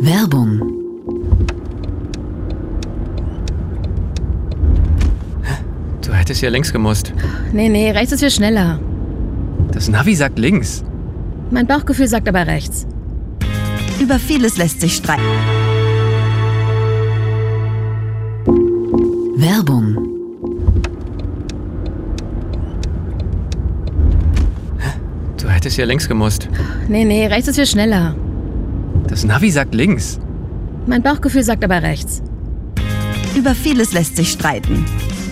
Werbung. Du hättest ja links gemusst. Nee, rechts ist viel schneller. Das Navi sagt links. Mein Bauchgefühl sagt aber rechts. Über vieles lässt sich streiten. Werbung. Du hättest ja links gemusst. Nee, rechts ist viel schneller. Das Navi sagt links. Mein Bauchgefühl sagt aber rechts. Über vieles lässt sich streiten.